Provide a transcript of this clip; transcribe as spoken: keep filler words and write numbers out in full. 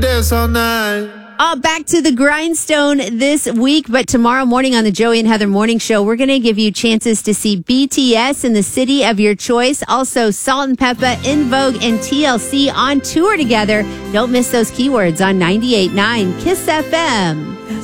Dance all night. Uh, back to the grindstone this week, but tomorrow morning on the Joey and Heather Morning Show, we're going to give you chances to see B T S in the city of your choice. Also, Salt and Peppa, In Vogue, and T L C on tour together. Don't miss those keywords on ninety-eight point nine Kiss F M.